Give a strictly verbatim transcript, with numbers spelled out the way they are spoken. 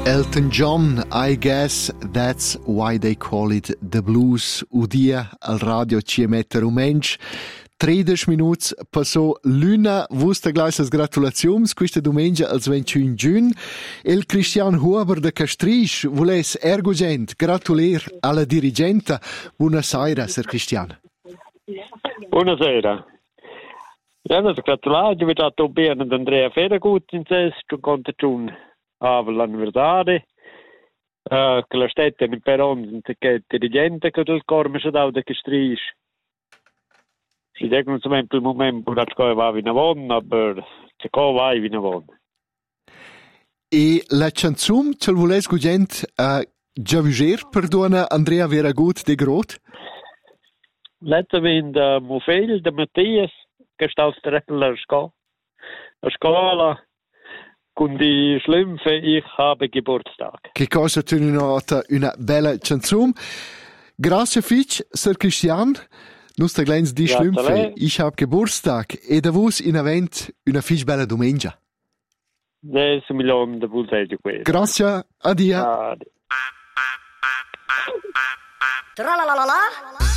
Elton John, I guess that's why they call it the blues. Udia al radio ci emetter un mensch. tredici minuti passò l'una vusta gleisas gratulazions questa domenica al ventuno giugno. Il Christian Huber de Castries voles ergogent gratulier alla dirigenta. Buonasera, Sir Christian. Buonasera. Ja, das gratulaggio, vi dato bene ad Andrea Ferragut in sesto, contatun all'anniversario, uh, che la stetta in Peron, che dirigente che del corme si dà da Castries. Si dicono sempre il momento che ci va in avon, ma ci va in avon. E la canzone ce voles gugent a uh, Giavuger, perdona Andrea Ferragut de Grot? Letztendlich der Mufel, der Matthias, che sta alla scuola, a scuola con die Schlümpfe, ich habe Geburtstag. Che cosa tu nota una bella canzone. Grazie fich, Sir Christian. Nusta glens die Schlümpfe, ich habe Geburtstag. E da vos in avent una fich bella domenica. Des milioni da bulseggio questo. Grazie, addio. Adi. Tra la la la la.